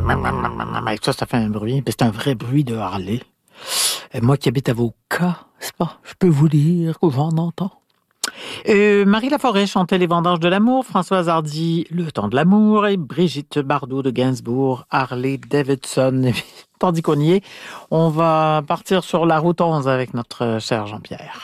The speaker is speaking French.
Ça fait un bruit. C'est un vrai bruit de Harley. Et moi qui habite à Avoca, c'est pas, je peux vous dire que j'en entends. Marie Laforêt chantait Les Vendanges de l'amour, Françoise Hardy, Le Temps de l'amour, et Brigitte Bardot de Gainsbourg, Harley Davidson. Tandis qu'on y est, on va partir sur la route 11 avec notre cher Jean-Pierre.